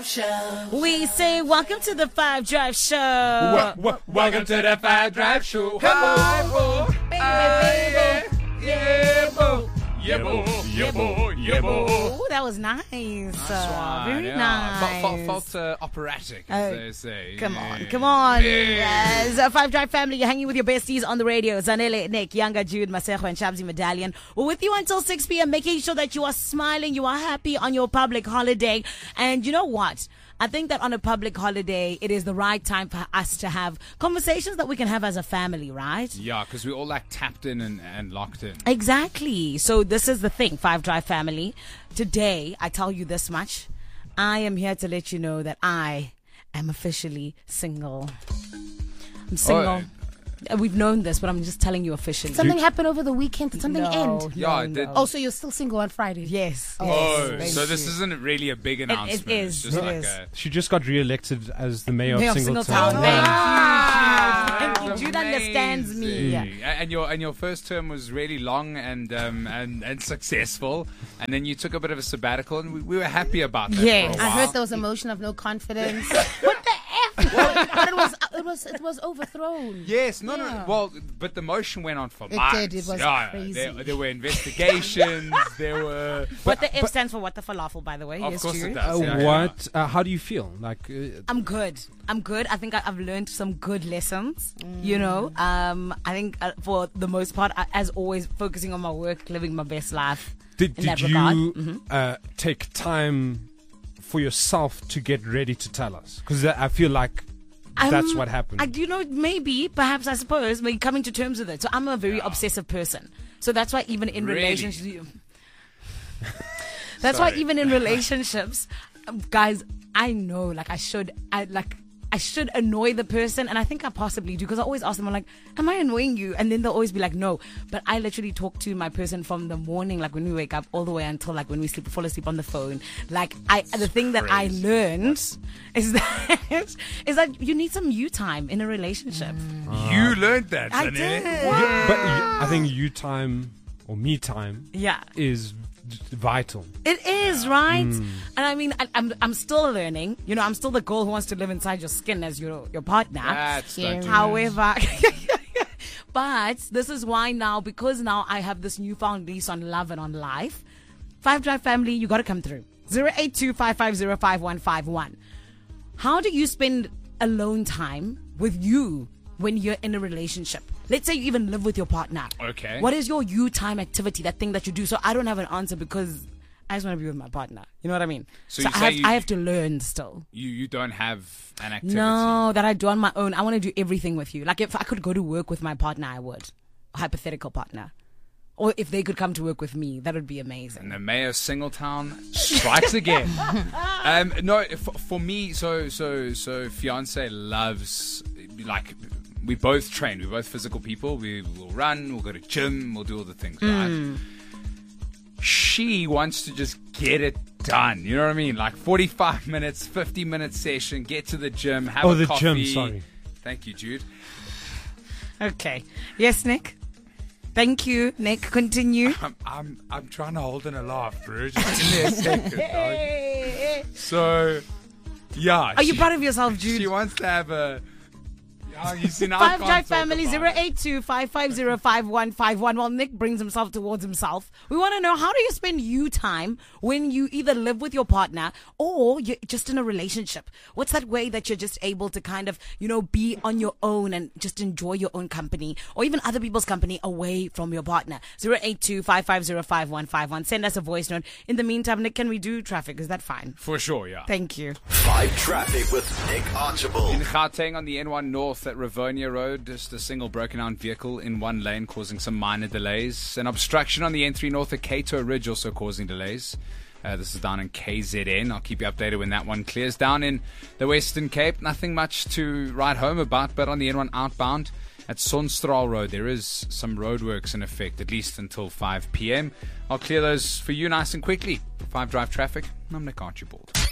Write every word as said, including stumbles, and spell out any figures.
Show. We say welcome to the Five Drive Show. W- w- welcome to the Five Drive Show. Come on, oh, baby, ah, baby. yeah, bo, yeah, bo, yeah, bo, yeah, bo. Ooh, that was nice. Nice Uh, one, very yeah. nice. Felt, felt, felt uh, operatic, as Uh, they say. Come Yeah. on, come on. Yeah. Yes. Uh, Five Drive family, you're hanging with your besties on the radio. Zanele, Nick, Younger, Jude, Masejo, and Shabzi Medallion. We're with you until six p.m., making sure that you are smiling, you are happy on your public holiday. And you know what? I think that on a public holiday, it is the right time for us to have conversations that we can have as a family, right? Yeah, because we're all like tapped in and, and locked in. Exactly. So this is the thing, Five Drive family. Today, I tell you this much. I am here to let you know that I am officially single. I'm single. Oh. Uh, We've known this, but I'm just telling you officially. Something happened over the weekend. Did something no, end? No, Yeah, it no. did. Oh, so you're still single on Friday? Yes. Oh, yes, thank so this you. isn't really a big announcement. is, It's just it like is. a... She just got re-elected as the mayor, Mayor of of Singletown. Singletown. Ah, Thank you, Jude. that's Jude understands me. amazing. And your and your first term was really long and um and, and successful, and then you took a bit of a sabbatical, and we, we were happy about that. Yes. for a I while. heard there was a motion of no confidence. What the F? But it was, it was, it was overthrown. Yes, no, Yeah. no. Well, but the motion went on for It months. did, it was yeah, crazy. There, there were investigations. there were. What the F stands for what the falafel, by the way. Of yes, course Jude. it does. Uh, yeah, yeah. what? Uh, how do you feel? Like, uh, I'm good. I'm good. I think I, I've learned some good lessons. You know, um, I think uh, for the most part, I, as always, focusing on my work, living my best life. did in that did regard. you Mhm. uh, take time for yourself to get ready to tell us? Because I feel like that's Um, what happened. I, you know, maybe, perhaps, I suppose, maybe coming to terms with it. So I'm a very obsessive person. So that's why even in Really? relationships, that's why Sorry. even in relationships, um, guys, I know, like I should, I like. I should annoy the person, and I think I possibly do, because I always ask them, I'm like, am I annoying you? And then they'll always be like, no. But I literally talk to my person from the morning, like when we wake up, all the way until like when we sleep, fall asleep on the phone. Like I, the thing that I crazy. learned is that is that you need some you time in a relationship. You learned that, I Zanele. did. Yeah, but you, I think you time or me time Yeah. is vital. It is, right? And I mean, I, I'm I'm still learning. You know, I'm still the girl who wants to live inside your skin as your your partner. That's Scary. not However, but this is why now, because now I have this newfound lease on love and on life. Five Drive family, you got to come through. zero eight two five five zero five one five one. How do you spend alone time with you when you're in a relationship? Let's say you even live with your partner. Okay. What is your you time activity, that thing that you do? So I don't have an answer because I just want to be with my partner. You know what I mean? So you I say have you- I have to learn still. You you don't have an activity. No, that I do on my own. I want to do everything with you. Like if I could go to work with my partner, I would. A hypothetical partner. Or if they could come to work with me, that would be amazing. And the mayor of Singletown strikes again. um, no, for, for me, so so so fiance loves, like, we both train. We're both physical people. We will run. We'll go to gym. We'll do all the things. Right? She wants to just get it done. You know what I mean? Like forty-five minutes, fifty minute session. Get to the gym. Have Oh, a the coffee. gym, sorry. Thank you, Jude. Okay. Yes, Nick? Thank you, Nick. Continue. I'm I'm I'm trying to hold in a laugh, bro. Just give me a second, dog. So, yeah. Are you she- proud of yourself, Jude? She wants to have a. Oh, you see, now I Five can't Drive talk family about zero it. eight two five five zero five one five one. While Nick brings himself towards himself, we want to know, how do you spend you time when you either live with your partner or you're just in a relationship? What's that way that you're just able to kind of, you know, be on your own and just enjoy your own company or even other people's company away from your partner? zero eight two five five zero five one five one. Send us a voice note. In the meantime, Nick, can we do traffic? Is that fine? For sure, yeah. Thank you. Five Traffic with Nick Archibald. In Gauteng on the N one North at Rivonia Road, just a single broken down vehicle in one lane causing some minor delays. An obstruction on the N three North at Cato Ridge also causing delays. Uh, this is down in K Z N. I'll keep you updated when that one clears. Down in the Western Cape, nothing much to write home about, but on the N one outbound at Sonstraal Road, there is some roadworks in effect, at least until five p.m. I'll clear those for you nice and quickly. Five Drive Traffic, I'm Nick Archibald.